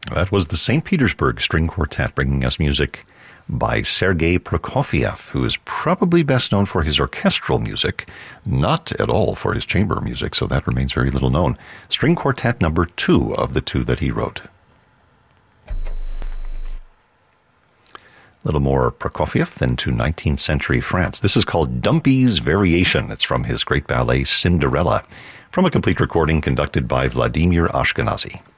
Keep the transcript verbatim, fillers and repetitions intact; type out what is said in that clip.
That was the Saint Petersburg String Quartet, bringing us music by Sergei Prokofiev, who is probably best known for his orchestral music, not at all for his chamber music, so that remains very little known. String Quartet number two of the two that he wrote. A little more Prokofiev than to nineteenth century France. This is called Dumpy's Variation. It's from his great ballet Cinderella, from a complete recording conducted by Vladimir Ashkenazy.